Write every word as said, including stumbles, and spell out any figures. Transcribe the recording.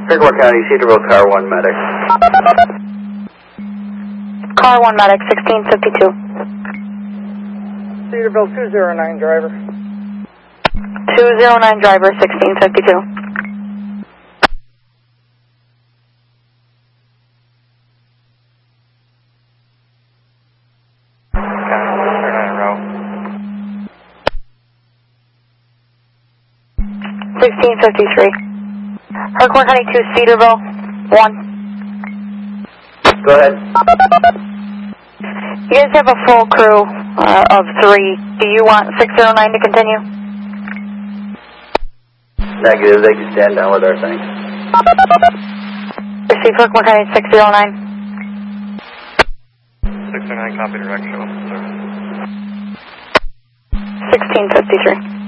Sycamore County, Cedarville, Car one Medic. Car one Medic, sixteen fifty-two. Cedarville two zero nine driver. two zero nine driver, sixteen fifty-two. sixteen fifty-three. Harcourt County two, Cedarville, one. Go ahead. You guys have a full crew uh, of three. Do you want six zero nine to continue? Negative, they can stand down with our thing. Receive Harcourt County six zero nine. six zero nine, copy direction. sixteen fifty-three.